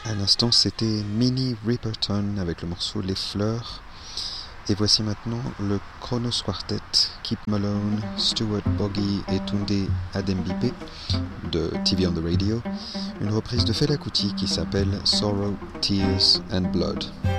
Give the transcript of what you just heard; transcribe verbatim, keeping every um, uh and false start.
À l'instant, c'était Minnie Riperton avec le morceau Les Fleurs. Et voici maintenant le Kronos Quartet, Keith Malone, Stuart Boggy et Tunde Adembipe de T V on the Radio, une reprise de Fela Kuti qui s'appelle Sorrow, Tears and Blood.